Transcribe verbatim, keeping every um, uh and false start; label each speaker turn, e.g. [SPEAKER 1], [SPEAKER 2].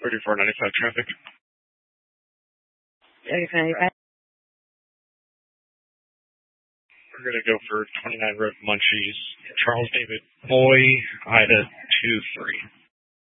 [SPEAKER 1] thirty-four ninety-five traffic.
[SPEAKER 2] thirty-four ninety-five.
[SPEAKER 1] We're going to go for twenty-nine Road Munchies. Charles David Boy, Ida two three.